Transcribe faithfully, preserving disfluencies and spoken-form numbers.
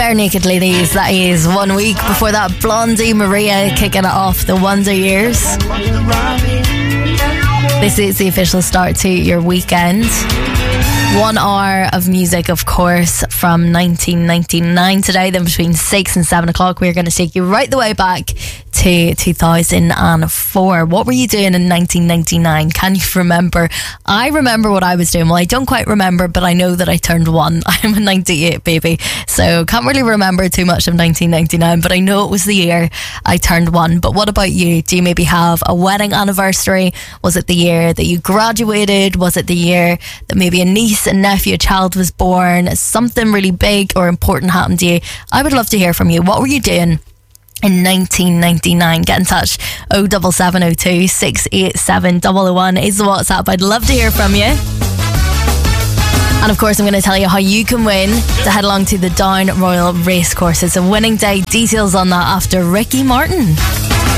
Bare Naked Ladies. That is one week before that. Blondie Maria kicking it off, The Wonder Years. This is the official start to your weekend. One hour of music, of course, from nineteen ninety-nine today. Then between six and seven o'clock, we're going to take you right the way back to two thousand four. What were you doing in nineteen ninety-nine? Can you remember? I remember what I was doing. Well, I don't quite remember, but I know that I turned one. I'm a ninety-eight baby, so can't really remember too much of nineteen ninety-nine, but I know it was the year I turned one. But what about you? Do you maybe have a wedding anniversary? Was it the year that you graduated? Was it the year that maybe a niece and nephew, a child was born? Something really big or important happened to you? I would love to hear from you. What were you doing in nineteen ninety-nine? Get in touch. oh seven seven oh two, six eight seven, double oh one is the WhatsApp. I'd love to hear from you. And of course, I'm going to tell you how you can win to head along to the Down Royal Racecourse. It's a winning day. Details on that after Ricky Martin.